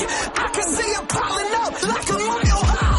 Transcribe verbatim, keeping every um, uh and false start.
I can see you piling up like a